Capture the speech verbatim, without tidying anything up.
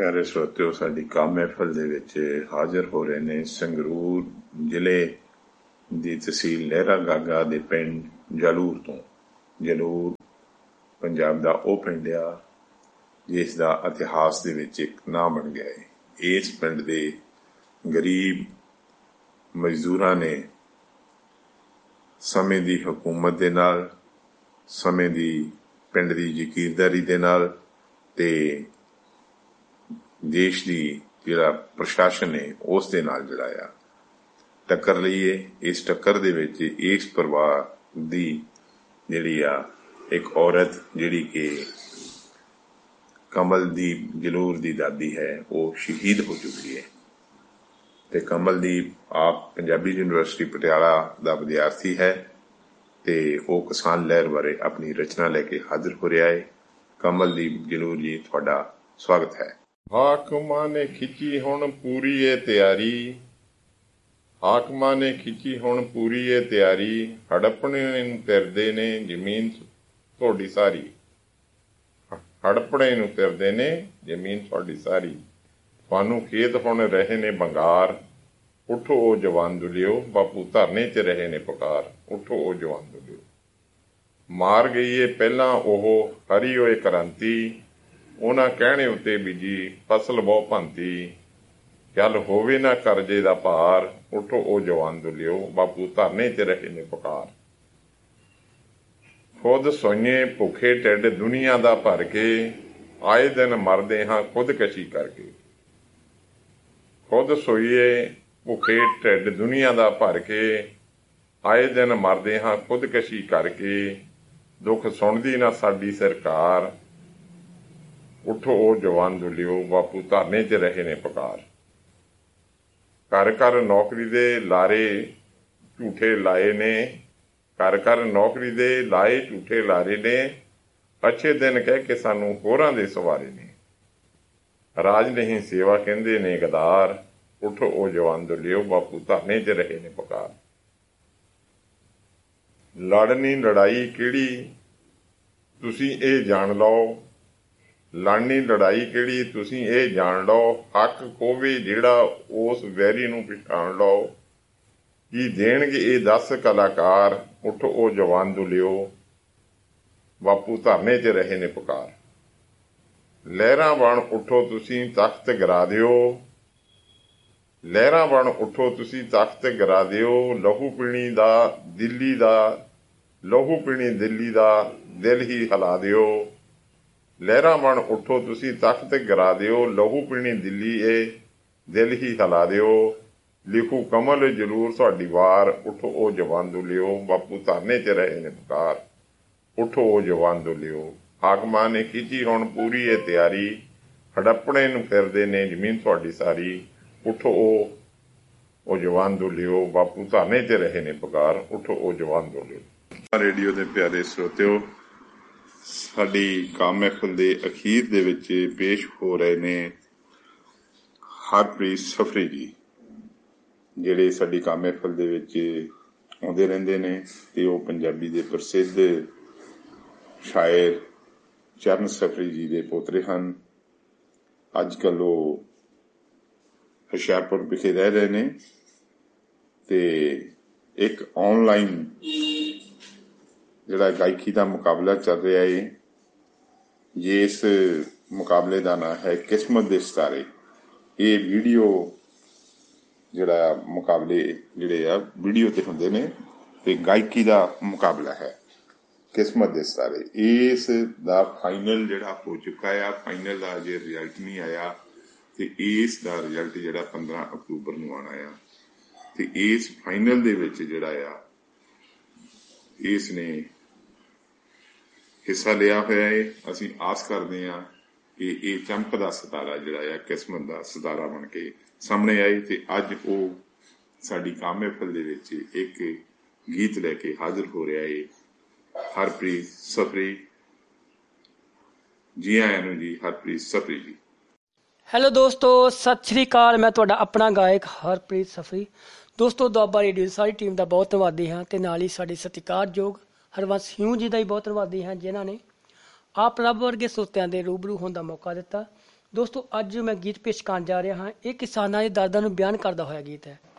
प्यारे श्रोतिओ, साडी काम महफिल दे विच हाजिर हो रहे ने संगरूर जिले दी तहसील लहरा गागा दे पिंड जलूर तो। जलूर पंजाब दा ओ पिंड आ जिस दा इतिहास दे विच एक नाम बन गया है। इस पिंड दे गरीब मजदूरां ने समय दी हुकूमत दे नाल, समय दी पिंड दी जगीरदारी दे नाल ते देश की जिहड़ा प्रशासन है उस दे नाल जिहड़ा आ टक्कर लई है। इस टक्कर दे विच इस परिवार दी जिहड़ी आ एक औरत जिहड़ी कि कमलदीप जलूर दी दादी है वो शहीद हो चुकी है। ते कमलदीप आप पंजाबी यूनिवर्सिटी पटियाला दा विद्यार्थी है ते वो किसान लहर बारे अपनी रचना लेके हाजिर हो रहा है। कमलदीप जलूर जी, तुहाडा स्वागत है। हाकमां ने खिची हुण पूरी ए तैयारी, हाकमां ने खिची हुण पूरी ए तैयारी, हड़पणे नूं फिरदे ने जमीन तुहाडी सारी, हड़पणे नूं फिरदे ने जमीन तुहाडी सारी, तुहानूं खेत हुण रहे ने बंगार, उठो ओ जवान दुलियो, बापू धरने च रहे ने पुकार, उठो ओ जवान दुलियो। मार गई ए पहलां ओह हरी होए क्रांति, उन्हां कहणे उत्ते बीजी फसल बहु भांति, गल होवे ना करजे दा भार, उठो ओ जवान दुलियो, बापू धरने च रहे ने पुकार। खुद सोइए भुखे ढिड दुनिया दा भर के, आए दिन मरदे हां खुदकशी करके। खुद सोइए भुखे ढिड दुनिया दा भर के, आए दिन मरदे हां खुदकशी करके, दुख सुणदी ना साडी सरकार, उठो ओ जवान दुलियो, बापू धरने च रहे ने पुकार। घर घर नौकरी दे लारे झूठे लाए ने, घर घर नौकरी दे लाए झूठे लारे ने, अच्छे दिन कह के सानू होरां दे सवारे ने, राज नहीं सेवा कहंदे ने गदार, उठो ओ जवान दुलियो, बापू धरने च रहे ने पुकार। लड़नी लड़ाई किहड़ी तुसीं ए जान लो, लड़नी लड़ाई किहड़ी तुसीं ए जान लो, हक खोवे जिहड़ा उस वैरी नूं पछाण लो, की देणगे ए दस कलाकार, उठो ओ जवान दुलियो, बापू धरने च रहे ने पुकार। लहरां बण उठो तुसीं तख्त गिरा दिओ, लहरां बण उठो तुसीं तख्त गिरा दिओ, लहू पीणी दा दिल्ली दा, लहू पीणी दिल्ली दा दिल ही हिला दिओ। लहरां बण उठो तुसीं तख्त गिरा दिओ, लहू पीणी दिल्ली ए दिल ही हिला दिओ, लिखू कमल जलूर तुहाडी वार, उठो ओ जवान दुलियो, बापू धरने च रहे ने पुकार, उठो ओ जवान दुलियो। हाकमां ने खिची हुण पूरी ए तैयारी, हड़पणे नूं फिरदे ने जमीन तुहाडी सारी, उठो ओ ओ जवान दुलियो, बापू धरने च रहे ने पुकार, उठो ओ जवान दुलियो। रेडियो दे प्यारे श्रोतिओ, साडी काम महफिल दे अखीर दे विच पेश हो रहे ने हरप्रीत सफरी जी, जिहड़े साडी काम महफिल दे विच आउंदे रहिंदे ने ते ओह पंजाबी दे प्रसिद्ध शायर चरण सफरी जी दे पोतरे हन। अजकल ओह हुशियारपुर विखे रह रहे ने ते एक ऑनलाइन जिहड़ा गायकी का मुकाबला चल रहा है, जिस मुकाबले का नाम है किस्मत दे सितारे। ये वीडियो जिहड़ा मुकाबले जिहड़े आ वीडियो ते हुंदे ने ते गायकी का मुकाबला है किस्मत दे सितारे। इस दा फाइनल जिहड़ा हो चुका है, फाइनल का अजे रिजल्ट नहीं आया ते इस दा रिजल्ट जिहड़ा पंद्रह अक्तूबर नूं आना आ ते इस फाइनल दे विच जिहड़ा आ इसने हिस्सा लिया होया है। असीं आस करते हैं कि ये चमकदा सितारा जिहड़ा आ किस्मत दा सितारा बन के सामने आए ते अज वो साडी काम महफिल दे विच एक गीत लैके हाजिर हो रहा है हरप्रीत सफरी। जी आयां नूं जी हरप्रीत सफरी जी। हेलो दोस्तों, सत श्री अकाल। मैं तुहाडा अपना गायक हरप्रीत सफरी। दोस्तों, दुआबा रेडियो सारी टीम का बहुत धन्नवादी हाँ ते नाल ही साडे सत्कारयोग हरवंश सिंह जी का भी बहुत धन्नवादी हाँ, जिन्होंने आप रब वर्गे श्रोतिਆਂ ਦੇ रूबरू होने का मौका दिता। ਦੋਸਤੋ ਅੱਜ ਮੈਂ ਗੀਤ ਪੇਸ਼ ਕਰਨ ਜਾ ਰਿਹਾ ਹਾਂ। ਇਹ ਕਿਸਾਨਾਂ ਦੇ ਦਰਦਾਂ ਨੂੰ ਬਿਆਨ ਕਰਦਾ ਹੋਇਆ ਗੀਤ ਹੈ।